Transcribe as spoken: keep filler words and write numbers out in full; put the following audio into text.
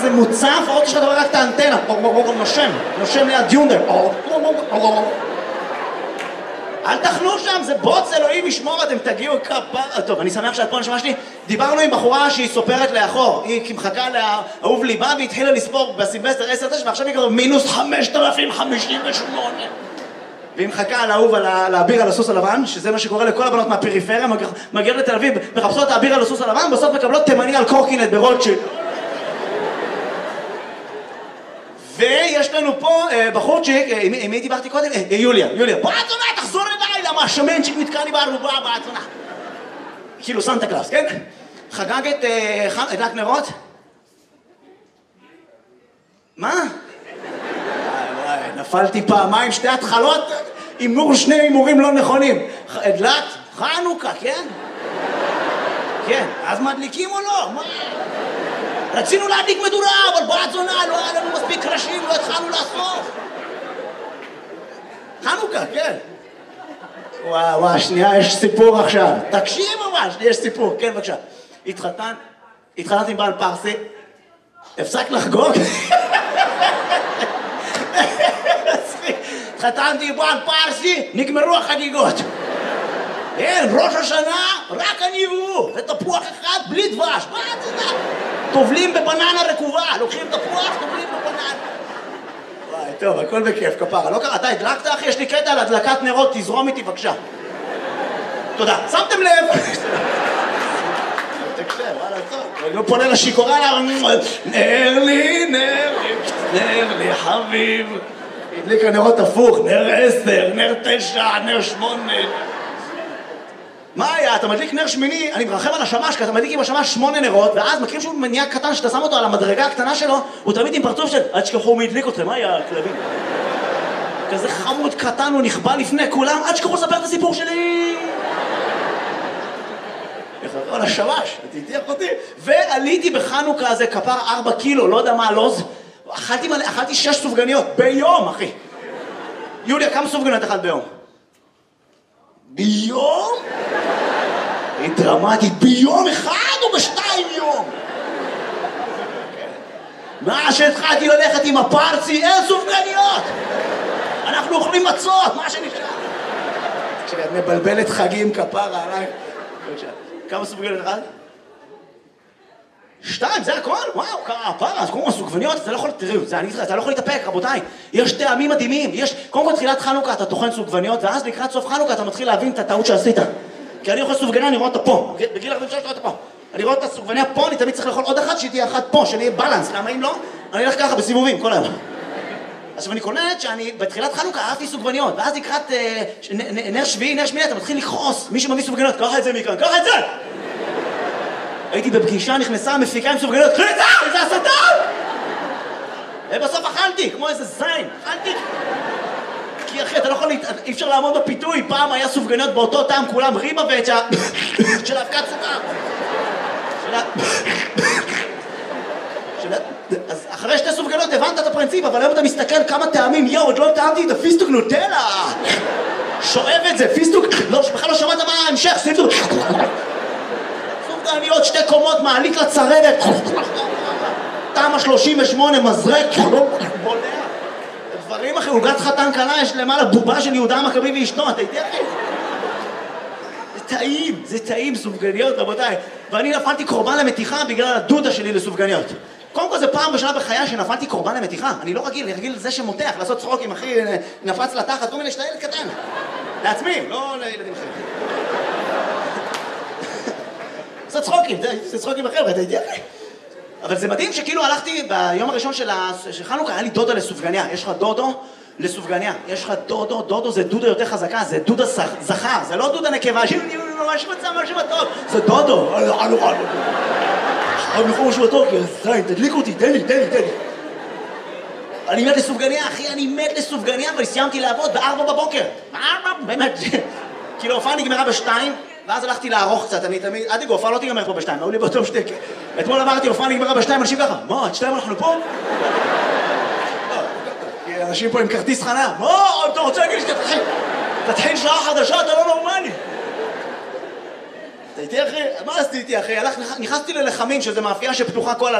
זה מוצף, האוטו שלך דבר רק את האנטנה, נושם, נושם ליד יונדר. אל תחנו שם, זה בוץ, אלוהים ישמור, אתם תגיעו כפר... טוב, אני שמח שאת פה נשמע שלי. דיברנו עם בחורה שהיא סופרת לאחור, היא מחכה לאהוב ליבה והתחילה לספור בסילבסטר עשר תשע, ועכשיו היא כבר מינוס חמשת אלפים חמישים ושמונה. והיא מחכה לאהוב על האביר על הסוס הלבן, שזה מה שקורה לכל הבנות מהפריפריה, מגיעות לתל אביב, מחפשות האביר על הסוס הלבן, בסוף מקבלות תימני על קורקינט ברוטשילד. ויש לנו פה בחורצ'יק, עם מי דיברתי קודם? יוליה, יוליה. בעצונה, תחזור אליי, למה השמנצ'יק נתקע לי בערובה, בעצונה. כאילו סנטה קלאס, כן? חגגת, הדלק נרות? מה? וואי, נפלתי פעמיים, שתי התחלות, הימור שני הימורים לא נכונים. הדלקת? חנוכה, כן? כן, אז מדליקים או לא? מה? רצינו להדליק מדורה, אבל בעצונה, לא היה לנו מספיק קרשים, לא התחלנו לאסוף. חנוכה, כן. וואו, וואו, שנייה, יש סיפור עכשיו. תקשיב ממש, יש סיפור, כן, בבקשה. התחתן, התחתנת עם בעל פרסי, הפסק לחגוג. התחתנתי עם בעל פרסי, נגמרו החגיגות. אין, ראש השנה, רק אני והוא. זה תפוח אחד בלי דבש, מה אתה יודע? טובלים בבננה רקובה, לוקחים תפוח, טובלים בבננה. וואי, טוב, הכל בכיף, כפרה. לא קרה, אתה הדלקת, אחי? יש לי קטע על הדלקת נרות, תזרום איתי, בבקשה. תודה. שמתם לב? תקשב, וואלה, טוב. אני לא פונה לשיקורה, נר לי, נר לי, נר לי, חביב. הדליק הנרות הפוך, נר עשר, נר תשע, נר שמונה. מה היה? אתה מדליק נר שמיני, אני מרחם על השמש, כי אתה מדליק עם השמש שמונה נרות, ואז מכירים שהוא מניע קטן שאתה שם אותו על המדרגה הקטנה שלו, הוא תמיד עם פרצוף של עד שכחו מי הדליק אתכם, מה היה הכלבים? כזה חמוד קטן, הוא נכבה לפני כולם, עד שכחו לספר את הסיפור שלי! איך הכל השמש, תתיח אותי. ועליתי בחנוכה הזה כפר ארבע קילו, לא יודע מה הלוז, אכלתי, מלא, אכלתי שש סופגניות ביום, אחי. יוליה, כמה סופגניות אכלת ביום? ביום? היא דרמטית, ביום אחד או בשתיים יום? מה שהתחלתי ללכת עם הפרצי, אין סופגניות! אנחנו אוכלים מצות, מה שנשאר? כשאת מבלבלת חגים כפרה עליי. כמה סופגניות אחד? שתיים, זה הכל? וואו, כפרה, אז קוראים סופגניות, אתה לא יכול, תראו, זה, אני, אתה לא יכול להתאפק, רבותיי. יש טעמים מדהימים, יש, קודם כל תחילת חנוכה אתה טוחן סופגניות, ואז לקראת סוף חנוכה אתה מתחיל להבין את הטעות שעשית. כי אני אוכל סופגניה, אני רואה אותה פה. בגיל ארבעים ושלוש אני רואה אותה פה. אני רואה את הסופגניה פה, אני תמיד צריך לאכול עוד אחת, שהיא תהיה אחת פה, שאני אהיה בלנס. למה אם לא? אני אלך ככה בסיבובים, כל היום. אז אני קולט שאני בתחילת חנוכה אהבתי סופגניות, ואז לקראת אה, נ, נר שביעי, נר שמיני, אתה מתחיל לכעוס. מי שמביא סופגניות, קח את זה מכאן, קח את זה! הייתי בפגישה, נכנסה, מפיקה עם סופגניות, קחי את זה! איזה הסתה! ובסוף אכלתי, כמו איזה זין, אכלתי. כי אחי, אתה לא יכול, אי אפשר לעמוד בפיתוי, פעם היה סופגניות באותו טעם, כולם ריבה ואת של האבקת סוכר. אז אחרי שתי סופגניות הבנת את הפרינציפ, אבל היום אתה מסתכל כמה טעמים, יואו, עוד לא טעמתי את הפיסטוק נוטלה. שואב את זה, פיסטוק, לא, בכלל לא שמעת מה ההמשך, פיסטוק. סופגניות, שתי קומות, מעלית לצרבת. טעם ה-שלושים ושמונה, מזרק, בולע. דברים אחרי, עוגת חתן קלה, יש למעלה בובה של יהודה המכבי ואשתו, אתה יודע אחי? זה טעים, זה טעים, סופגניות, רבותיי. ואני נפלתי קורבן למתיחה בגלל הדודה שלי לסופגניות. קודם כל זה פעם בשנה בחיי שנפלתי קורבן למתיחה. אני לא רגיל, אני רגיל לזה שמותח, לעשות צחוקים, אחי, נפץ לתחת, כל מיני שאתה ילד קטן. לעצמי, לא לילדים אחרים. לעשות צחוקים, זה צחוקים אחר, אתה יודע אחי? אבל זה מדהים שכאילו הלכתי ביום הראשון של חנוכה, היה לי דודה לסופגניה. יש לך דודו לסופגניה. יש לך דודו, דודו זה דודה יותר חזקה, זה דודה זכר, זה לא דודה נקבה, ממש מצא משהו בטוב, זה דודו. אני יכול משהו בטוב, כי זין, תדליק אותי, תן לי, תן לי, תן לי. אני מת לסופגניה, אחי, אני מת לסופגניה, אבל סיימתי לעבוד בארבע בבוקר. בארבע, באמת. כאילו, הופעה נגמרה בשתיים, ואז הלכתי לערוך קצת, אני תמיד, עד יגו, הופעה לא תיגמר פה בשתיים, היו לי באותו שתק. אתמול אמרתי, הופעה נגמרה בשתיים, אנשים ככה, מה, עד שתיים אנחנו פה? כי אנשים פה עם כרטיס חנה, מה, אתה רוצה להגיד לי שתתחיל? תתחיל שעה חדשה, אתה לא נורמלי. אתה איתי אחי? מה עשיתי איתי אחי? נכנסתי ללחמים, שזה מאפייה שפתוחה כל